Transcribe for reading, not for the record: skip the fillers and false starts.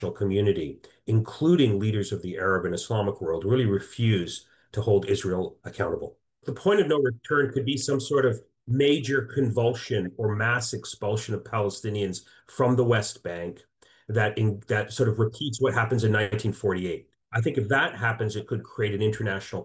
community, including leaders of the Arab and Islamic world, really refuse to hold Israel accountable. The point of no return could be some sort of major convulsion or mass expulsion of Palestinians from the West Bank that sort of repeats what happens in 1948. I think if that happens, it could create an international